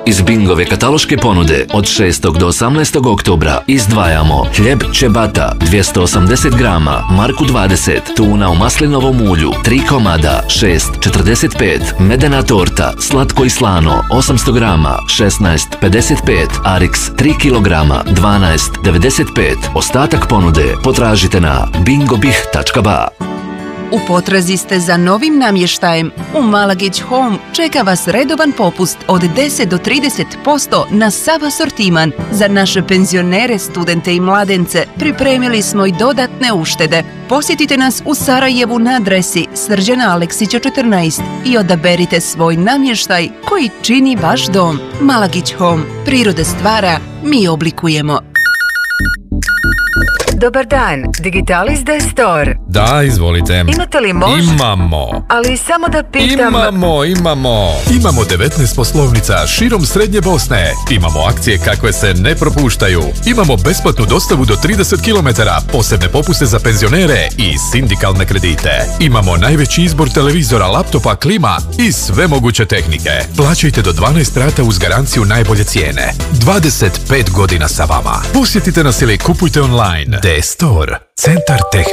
Iz Bingove kataloške ponude od 6. do 18. oktobra izdvajamo hljeb ciabatta 280 grama, marku 20, tuna u maslinovom ulju 3 komada 6,45, medena torta slatko i slano 800 grama 16,55, Arix 3 kg 12,95. Ostatak ponude potražite na bingobih.ba. U potrazi ste za novim namještajem? U Malagić Home čeka vas redovan popust od 10 do 30% na sav asortiman. Za naše penzionere, studente i mladence pripremili smo i dodatne uštede. Posjetite nas u Sarajevu na adresi Srđana Aleksića 14 i odaberite svoj namještaj koji čini vaš dom. Malagić Home. Priroda stvara, mi oblikujemo. Dobar dan, Digitalis The Store. Da, izvolite. Imate li mož? Imamo. Ali samo da pitam... Imamo 19 poslovnica širom Srednje Bosne. Imamo akcije kakve se ne propuštaju. Imamo besplatnu dostavu do 30 km, posebne popuste za penzionere i sindikalne kredite. Imamo najveći izbor televizora, laptopa, klima i sve moguće tehnike. Plaćajte do 12 rata uz garanciju najbolje cijene. 25 godina sa vama. Posjetite nas ili kupujte online. The Store. Centar